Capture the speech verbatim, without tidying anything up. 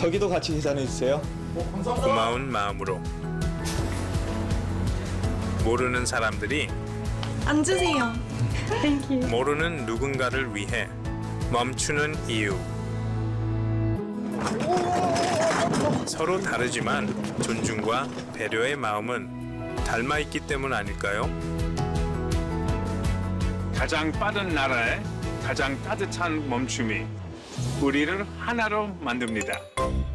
저기도 같이 계산해 주세요. 고마운 마음으로 모르는 사람들이 앉으세요. 땡큐. 모르는 누군가를 위해 멈추는 이유. 서로 다르지만 존중과 배려의 마음은 닮아있기 때문 아닐까요? 가장 빠른 나라의 가장 따뜻한 멈춤이 우리를 하나로 만듭니다.